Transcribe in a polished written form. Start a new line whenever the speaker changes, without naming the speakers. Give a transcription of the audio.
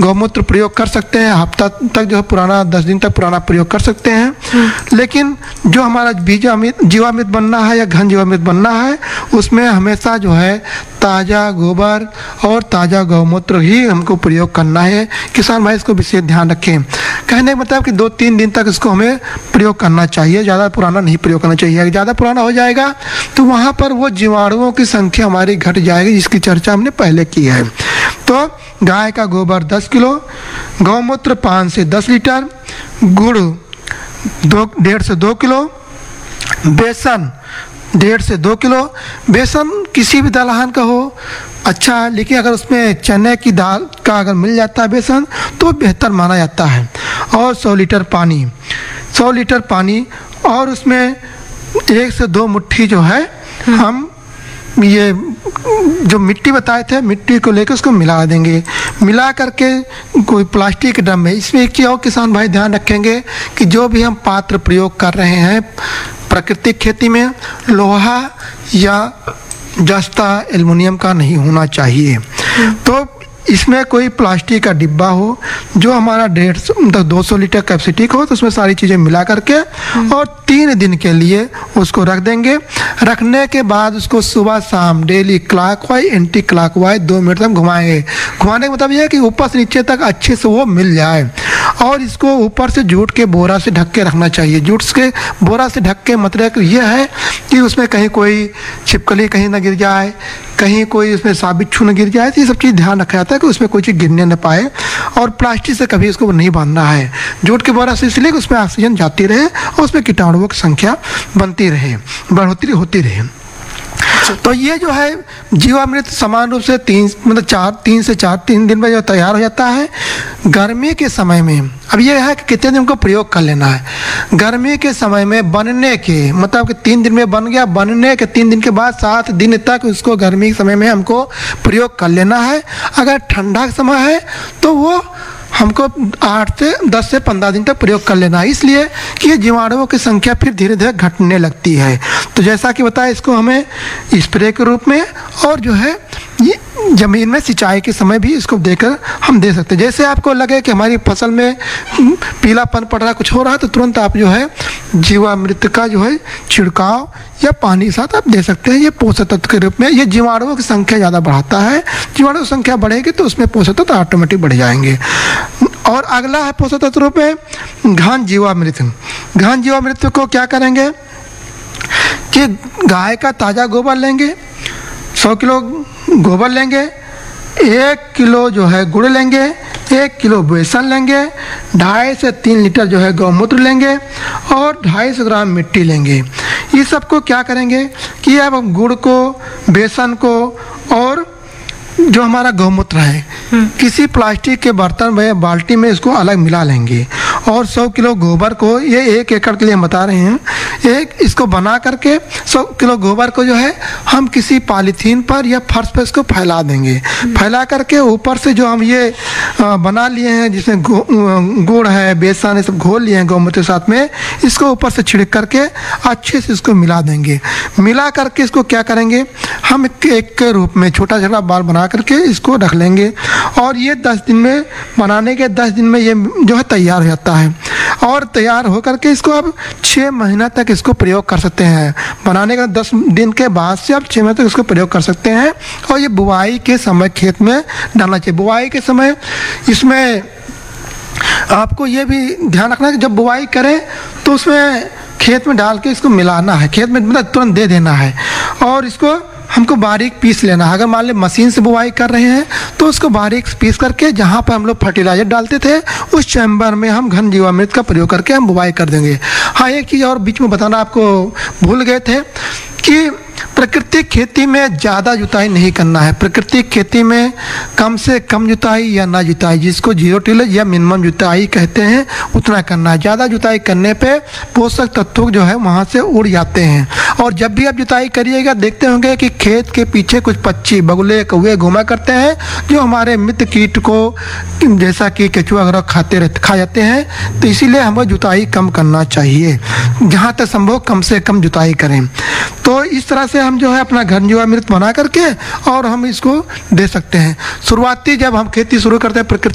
गौमूत्र प्रयोग कर सकते हैं, हफ्ता तक जो है पुराना, 10 दिन तक पुराना प्रयोग कर सकते हैं। लेकिन जो हमारा जीवामृत बनना है या घन जीवामृत बनना है, उसमें हमेशा जो है ताज़ा गोबर और ताज़ा गौमूत्र ही हमको प्रयोग करना है। किसान भाई इसको विशेष ध्यान रखें। कहने का मतलब कि 2-3 दिन तक इसको हमें प्रयोग करना चाहिए, ज़्यादा पुराना नहीं प्रयोग करना चाहिए। अगर ज़्यादा पुराना हो जाएगा तो वहाँ पर वो जीवाणुओं की संख्या हमारी घट जाएगी, जिसकी चर्चा हमने पहले की है। तो गाय का गोबर 10 किलो, गौमूत्र 5 से 10 लीटर, गुड़ 1.5 से 2 किलो, बेसन 1.5 से 2 किलो। बेसन किसी भी दलहन का हो अच्छा है, लेकिन अगर उसमें चने की दाल का अगर मिल जाता है बेसन तो बेहतर माना जाता है। और 100 लीटर पानी, 100 लीटर पानी, और उसमें 1 से 2 मुट्ठी जो है हम ये जो मिट्टी बताए थे, मिट्टी को लेकर उसको मिला देंगे। मिला करके कोई प्लास्टिक ड्रम में, इसमें एक चीज़ और किसान भाई ध्यान रखेंगे कि जो भी हम पात्र प्रयोग कर रहे हैं प्राकृतिक खेती में, लोहा या जस्ता एल्युमिनियम का नहीं होना चाहिए। तो इसमें कोई प्लास्टिक का डिब्बा हो जो हमारा 200 लीटर कैपेसिटी का हो, तो उसमें सारी चीज़ें मिला करके और 3 दिन के लिए उसको रख देंगे। रखने के बाद उसको सुबह शाम daily clockwise anti clockwise 2 minute तक घुमाएंगे। घुमाने का मतलब यह है कि ऊपर से नीचे तक अच्छे से वो मिल जाए। और इसको ऊपर से जूट के बोरा से ढक के रखना चाहिए। जूट के बोरा से ढक के मतलब यह है कि उसमें कहीं कोई छिपकली कहीं ना गिर जाए, कहीं कोई उसमें साबित छू न गिर जाए। तो ये सब चीज़ ध्यान रखा जाता है कि उसमें कोई चीज़ गिरने न पाए। और प्लास्टिक से कभी इसको नहीं बांधना है। जूट के बोरा से इसलिए कि उसमें ऑक्सीजन जाती रहे और उसमें कीटाणुओं की संख्या बनती रहे, बढ़ोतरी होती रहे। तो ये जो है जीवामृत समान रूप से 3 से 4 दिन में जो तैयार हो जाता है। गर्मी के समय में अब ये है कि कितने दिन को प्रयोग कर लेना है। गर्मी के समय में बनने के मतलब कि 3 दिन में बन गया, बनने के 3 दिन के बाद 7 दिन तक उसको गर्मी के समय में हमको प्रयोग कर लेना है। अगर ठंडा का समय है तो वो हमको 10 से 15 दिन तक प्रयोग कर लेना है, इसलिए कि ये जीवाणुओं की संख्या फिर धीरे धीरे घटने लगती है। तो जैसा कि बताया, इसको हमें स्प्रे के रूप में और जो है ये ज़मीन में सिंचाई के समय भी इसको देकर हम दे सकते हैं। जैसे आपको लगे कि हमारी फसल में पीलापन पड़ रहा, कुछ हो रहा है, तो तुरंत आप जो है जीवामृत का जो है छिड़काव या पानी के साथ आप दे सकते हैं। ये पोषक तत्व के रूप में ये जीवाणुओं की संख्या ज़्यादा बढ़ाता है। जीवाणु की संख्या बढ़ेगी तो उसमें पोषक तत्व ऑटोमेटिक बढ़ जाएंगे। और अगला है पोषक तत्व रूप में घन जीवामृत। घन जीवामृत को क्या करेंगे कि गाय का ताज़ा गोबर लेंगे, 100 किलो गोबर लेंगे, 1 किलो जो है गुड़ लेंगे, 1 किलो बेसन लेंगे, 2.5 से 3 लीटर जो है गौमूत्र लेंगे और 250 ग्राम मिट्टी लेंगे। ये सबको क्या करेंगे कि अब गुड़ को, बेसन को और जो हमारा गौमूत्र है किसी प्लास्टिक के बर्तन में, बाल्टी में इसको अलग मिला लेंगे। और 100 किलो गोबर को, ये 1 एकड़ के लिए हम बता रहे हैं, इसको बना करके 100 किलो गोबर को जो है हम किसी पॉलीथीन पर या फर्श पर इसको फैला देंगे। फैला करके ऊपर से जो हम ये बना लिए हैं, जिसमें गुड़ है, बेसन है, सब घोल लिए हैं गौमूत्र के साथ में, इसको ऊपर से छिड़क करके अच्छे से इसको मिला देंगे। मिला करके इसको क्या करेंगे, हम एक के रूप में छोटा छोटा बाल बना करके इसको रख लेंगे। और ये 10 दिन में, बनाने के 10 दिन में ये जो है तैयार हो जाता है। और तैयार हो करके इसको अब 6 महीना तक इसको प्रयोग कर सकते हैं। बनाने का 10 दिन के बाद से आप 6 महीने तक इसको प्रयोग कर सकते हैं। और ये बुआई के समय खेत में डालना चाहिए। बुआई के समय इसमें आपको ये भी ध्यान रखना है कि जब बुआई करें तो उसमें खेत में डाल के इसको मिलाना है, खेत में मतलब तुरंत दे देना है। और इसको हमको बारीक पीस लेना है। अगर मान लें मशीन से बुआई कर रहे हैं तो उसको बारीक पीस करके जहाँ पर हम लोग फर्टिलाइजर डालते थे उस चैम्बर में हम घन जीवामृत का प्रयोग करके हम बुआई कर देंगे। हाँ, एक चीज़ और बीच में बताना आपको भूल गए थे कि प्राकृतिक खेती में ज़्यादा जुताई नहीं करना है। प्राकृतिक खेती में कम से कम जुताई या ना जुताई, जिसको 0 टिलेज या मिनिमम जुताई कहते हैं, उतना करना है। ज़्यादा जुताई करने पे पोषक तत्व जो है वहाँ से उड़ जाते हैं। और जब भी आप जुताई करिएगा देखते होंगे कि खेत के पीछे कुछ पक्षी, बगुले, कौवे घूमा करते हैं, जो हमारे मित्र कीट को जैसा कि केचुआ वगैरह खा जाते हैं। तो इसीलिए हमें जुताई कम करना चाहिए, जहाँ तक संभव कम से कम जुताई करें। तो इस तरह से हम जो है अपना घन जीवामृत बना करके और हम इसको दे सकते हैं। शुरुआती जब हम खेती शुरू करते हैं